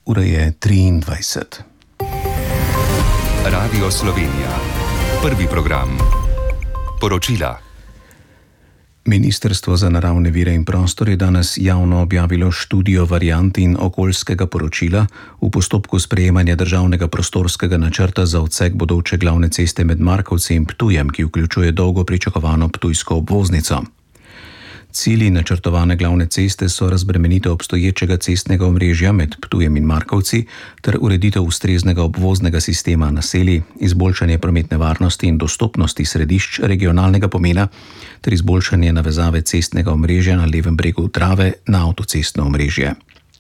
Ura je 23. Radio Slovenija. Prvi program. Poročila. Ministrstvo za naravne vire in prostor je danes javno objavilo študijo variant in okoljskega poročila v postopku sprejemanja državnega prostorskega načrta za odsek bodoče glavne ceste med Markovci in Ptujem, ki vključuje dolgo pričakovano ptujsko obvoznico. Cilji načrtovane glavne ceste so razbremenitev obstoječega cestnega omrežja med Ptujem in Markovci ter ureditev ustreznega obvoznega sistema naselij, izboljšanje prometne varnosti in dostopnosti središč regionalnega pomena ter izboljšanje navezave cestnega omrežja na levem bregu Drave na avtocestno omrežje.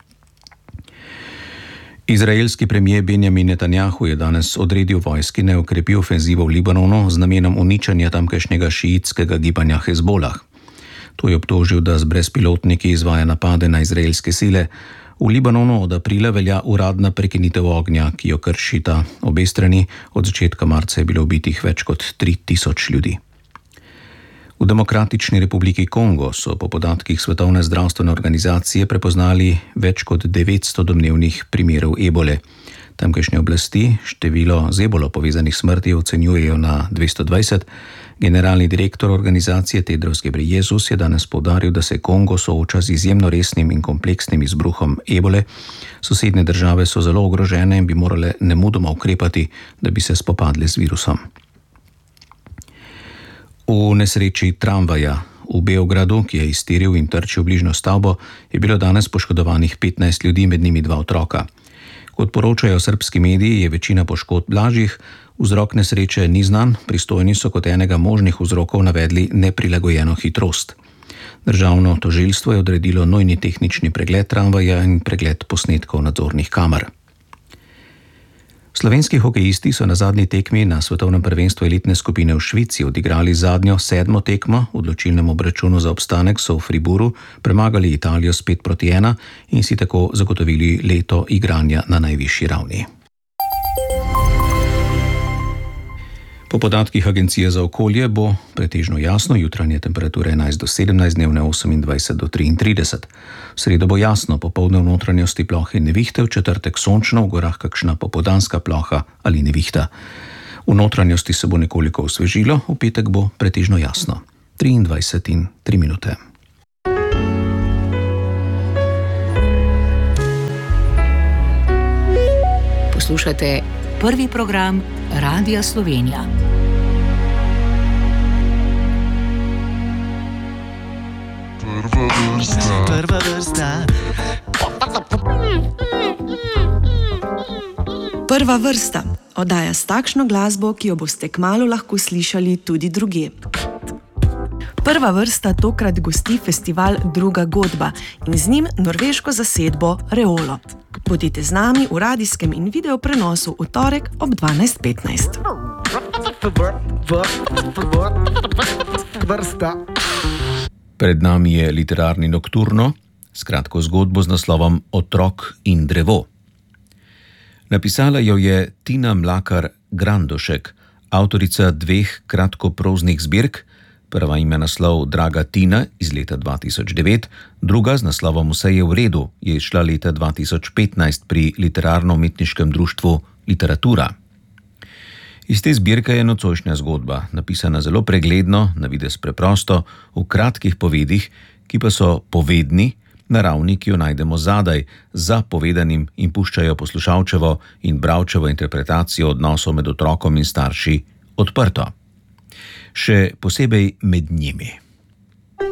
Izraelski premier Benjamin Netanjahu je danes odredil vojski, naj okrepi ofenzivo v Libanonu z namenom uničenja tamkajšnjega šiitskega gibanja Hezbolah. To je obtožil, da z brezpilotniki izvaja napade na izraelske sile. V Libanonu od aprila velja uradna prekinitev ognja, ki jo kršita obe strani. Od začetka marca je bilo ubitih več kot 3000 ljudi. V Demokratični republiki Kongo so po podatkih Svetovne zdravstvene organizacije prepoznali več kot 900 domnevnih primerov ebole. Tamkajšnje oblasti število z ebolo povezanih smrti ocenjujejo na 220. Generalni direktor organizacije Tedros Ghebreyesus je danes poudaril, da se Kongo sooča z izjemno resnim in kompleksnim izbruhom ebole. Sosednje države so zelo ogrožene in bi morale nemudoma ukrepati, da bi se spopadle z virusom. V nesreči tramvaja v Beogradu, ki je iztiril in trčil v bližnjo stavbo, je bilo danes poškodovanih 15 ljudi, med njimi 2 otroka. Kot poročajo srbski mediji, je večina poškodb blažjih. Vzrok nesreče ni znan, pristojni so kot enega možnih vzrokov navedli neprilagojeno hitrost. Državno tožilstvo je odredilo nujni tehnični pregled tramvaja in pregled posnetkov nadzornih kamer. Slovenski hokejisti so na zadnji tekmi na svetovnem prvenstvu elitne skupine v Švici odigrali zadnjo 7. tekmo. V odločilnem obračunu za obstanek so v Friburu premagali Italijo s 5-1 in si tako zagotovili leto igranja na najvišji ravni. Po podatkih Agencije za okolje bo pretežno jasno, jutranje temperature 11 do 17, dnevne 28 do 33. V sredo bo jasno, popoldne v notranjosti plohe in nevihte, v četrtek sončno, v gorah kakšna popoldanska ploha ali nevihta. V notranjosti se bo nekoliko osvežilo, v petek bo pretežno jasno. 23 in 3 minute. Poslušate prvi program Radia Slovenija. Prva vrsta. Prva vrsta. Oddaja s takšno glasbo, ki jo boste kmalu lahko slišali tudi drugje. Prva vrsta tokrat gosti festival Druga godba in z njim norveško zasedbo Reolo. Bodite z nami v radijskem in video prenosu v torek ob 12:15. Pred nami je literarni nokturno s kratko zgodbo z naslovom Otrok in drevo. Napisala jo je Tina Mlakar Grandošek, avtorica 2 kratkoproznih zbirk. Prva ima naslov Draga Tina iz leta 2009, druga z naslovom Vse je v redu je izšla leta 2015 pri literarno-umetniškem društvu Literatura. Iz te zbirke je nocojšnja zgodba, napisana zelo pregledno, na videz preprosto, v kratkih povedih, ki pa so povedni, na ravni, ki jo najdemo zadaj, za povedanim in puščajo poslušalčevo in bralčevo interpretacijo odnosov med otrokom in starši odprto. Še posebej med njimi.